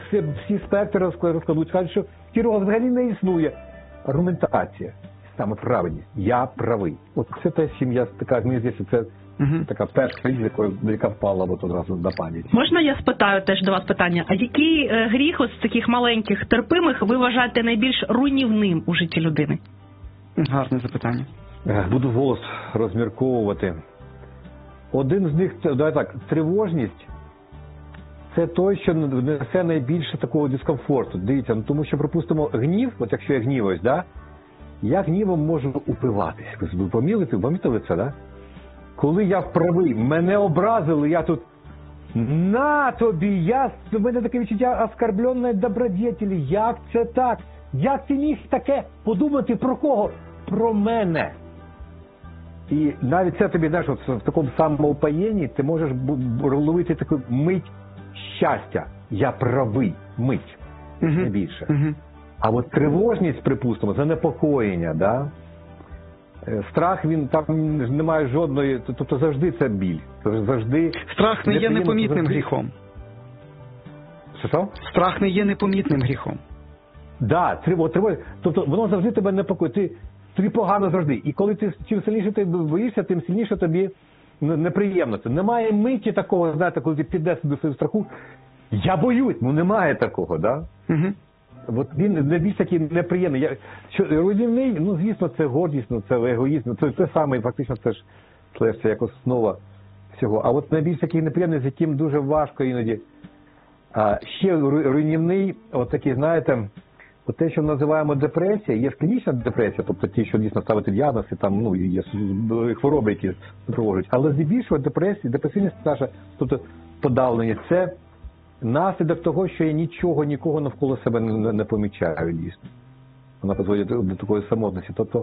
всі спектри розкладуть, кажуть, що сірого взагалі не існує. Аргументація, саме правильність. Я правий. От це те, з чим я стикаюсь, мені здається, це така перша річ, яка впала одразу на пам'ять. Можна я спитаю теж до вас питання? А який гріх ось з таких маленьких терпимих ви вважаєте найбільш руйнівним у житті людини? Гарне запитання. Буду голос розмірковувати. Один з них, давай так, тривожність. Це той, що несе найбільше такого дискомфорту. Дивіться, тому що, припустимо, гнів, от якщо я гніваюсь, да, я гнівом можу упиватись. Ви помітили це, да? Коли я правий, мене образили, я тут, на тобі, у мене таке відчуття оскорбленої добродетелі. Як це так? Як ти міг таке подумати про кого? Про мене. І навіть це тобі, знаєш, от в такому самоупаєнні ти можеш ловити таку мить щастя. Я правий. Мить. Не більше. А от тривожність, припустимо, занепокоєння, да? Страх, він там немає жодної, тобто завжди це біль. Завжди... Страх не є непомітним гріхом. Що? Страх не є непомітним гріхом. Так, тобто воно завжди тебе непокоїть. Тобі погано завжди. І коли чим сильніше ти боїшся, тим сильніше тобі неприємно. Це немає миті такого, знаєте, коли ти підеш до свого страху. Я боюсь, немає такого, да? От він найбільш такий неприємний. Руйнівний, звісно, це гордість, це егоїзм, це саме, фактично, це ж як основа всього. А от найбільш такий неприємний, з яким дуже важко іноді. Ще руйнівний, от такий, знаєте, от те, що називаємо депресія, є клінічна депресія, тобто ті, що дійсно ставити діагнози, там, є хвороби, які супроводжують. Але здебільшого депресивність наша, тобто подавлення, це наслідок того, що я нікого навколо себе не помічаю, дійсно. Вона призводить до такої самотності. Тобто,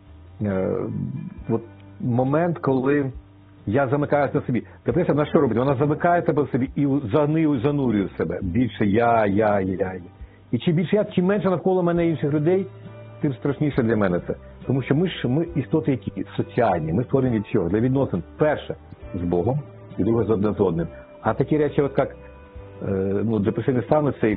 от момент, коли я замикаюся на собі. Депресія вона що робить? Вона замикає тебе в собі і занурює в себе. Більше я. І чим більше я, чим менше навколо мене інших людей, тим страшніше для мене це. Тому що ми істоти які соціальні, ми створені від чого? Для відносин. Перше, з Богом, і друге, з одним. А такі речі, от як депресивний стан, цей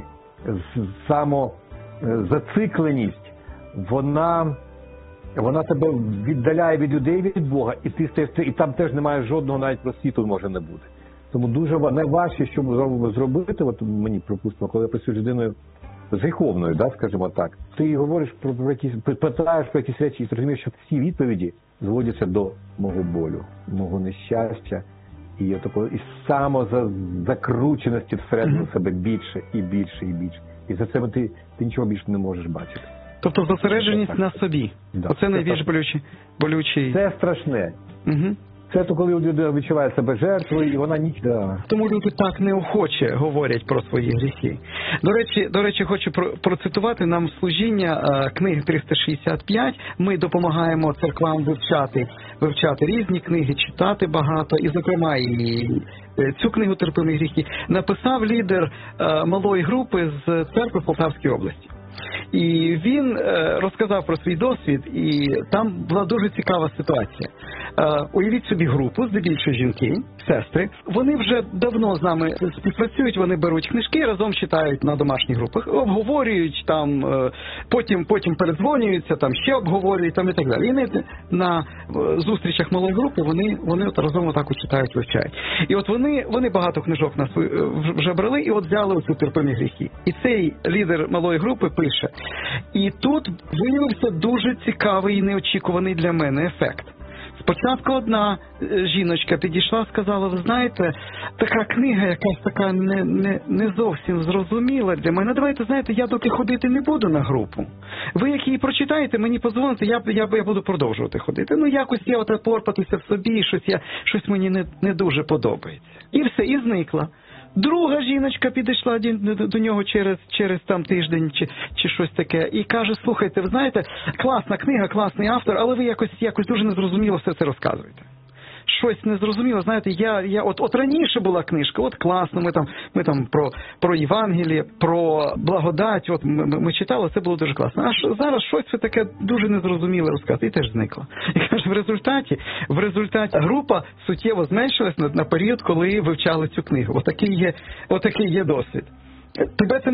самозацикленість, вона тебе віддаляє від людей, від Бога, і там теж немає жодного навіть просвіту може не бути. Тому дуже найважче, що зробити, от мені, припустимо, коли я працюю з людиною з гріховною, да, скажімо так, ти говориш про якісь, питаєш про якісь речі і розумієш, що всі відповіді зводяться до мого болю, мого нещастя і самозакрученості всередину себе більше і більше і більше. І за це ти нічого більше не можеш бачити. Тобто зосередженість на собі. Да. Оце найбільш болючий. Це страшне. Це то, коли людина відчуває себе жертвою, і вона нічого. Тому люди так неохоче говорять про свої гріхи. До речі, хочу процитувати нам служіння книги 365. Ми допомагаємо церквам вивчати різні книги, читати багато, і, зокрема, і цю книгу «Терпимі гріхи» написав лідер малої групи з церкви в Полтавській області. І він розказав про свій досвід, і там була дуже цікава ситуація. Уявіть собі групу, здебільшого жінки, сестри. Вони вже давно з нами співпрацюють, вони беруть книжки, разом читають на домашніх групах, обговорюють, там, потім передзвонюються, там ще обговорюють, там і так далі. І на зустрічах малої групи вони от разом отак читають, вивчають. І от вони багато книжок вже брали, і от взяли оцю «Терпимі гріхи». І цей лідер малої групи пише: і тут виявився дуже цікавий і неочікуваний для мене ефект. Спочатку одна жіночка підійшла, сказала: ви знаєте, така книга якась така не зовсім зрозуміла для мене. Давайте, знаєте, я доки ходити не буду на групу. Ви як її прочитаєте, мені подзвоните, я буду продовжувати ходити. Якось я от порпатися в собі, щось мені не дуже подобається. І все, і зникла. Друга жіночка підійшла до нього через там тиждень чи щось таке і каже: слухайте, ви знаєте, класна книга, класний автор, але ви якось дуже незрозуміло все це розказуєте. Щось незрозуміло, знаєте, я от раніше була книжка, от класно, ми там про Євангеліє, про благодать, от ми читали, це було дуже класно. А зараз щось ви таке дуже незрозуміле розказуєте, і теж зникло. І каже, в результаті група суттєво зменшилась на період, коли вивчали цю книгу. Отакий є досвід. Тебе це